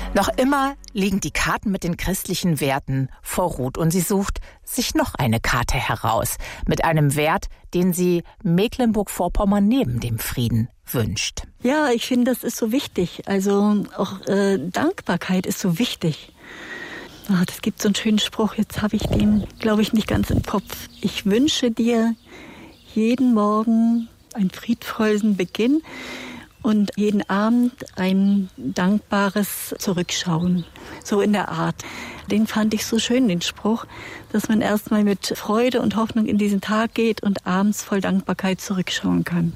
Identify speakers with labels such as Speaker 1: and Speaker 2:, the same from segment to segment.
Speaker 1: Noch immer liegen die Karten mit den christlichen Werten vor Ruth und sie sucht sich noch eine Karte heraus mit einem Wert, den sie Mecklenburg-Vorpommern neben dem Frieden wünscht.
Speaker 2: Ja, ich finde, das ist so wichtig. Also auch Dankbarkeit ist so wichtig. Das gibt so einen schönen Spruch, jetzt habe ich den, glaube ich, nicht ganz im Kopf. Ich wünsche dir jeden Morgen einen friedvollen Beginn und jeden Abend ein dankbares Zurückschauen. So in der Art. Den fand ich so schön, den Spruch, dass man erstmal mit Freude und Hoffnung in diesen Tag geht und abends voll Dankbarkeit zurückschauen kann.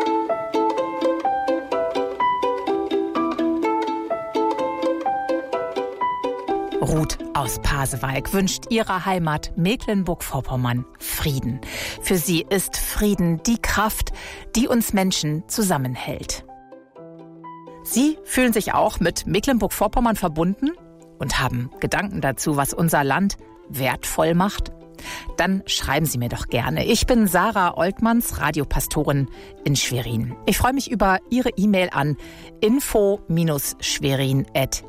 Speaker 1: Ruth aus Pasewalk wünscht ihrer Heimat Mecklenburg-Vorpommern Frieden. Für sie ist Frieden die Kraft, die uns Menschen zusammenhält. Sie fühlen sich auch mit Mecklenburg-Vorpommern verbunden und haben Gedanken dazu, was unser Land wertvoll macht? Dann schreiben Sie mir doch gerne. Ich bin Sarah Oltmanns, Radiopastorin in Schwerin. Ich freue mich über Ihre E-Mail an info-schwerin@err.de.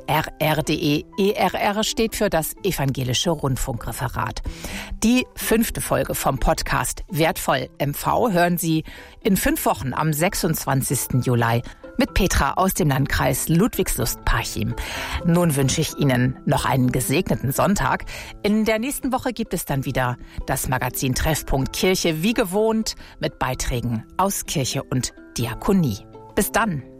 Speaker 1: ERR steht für das Evangelische Rundfunkreferat. Die 5. Folge vom Podcast Wertvoll MV hören Sie in 5 Wochen am 26. Juli mit Petra aus dem Landkreis Ludwigslust-Parchim. Nun wünsche ich Ihnen noch einen gesegneten Sonntag. In der nächsten Woche gibt es dann wieder das Magazin Treffpunkt Kirche wie gewohnt mit Beiträgen aus Kirche und Diakonie. Bis dann.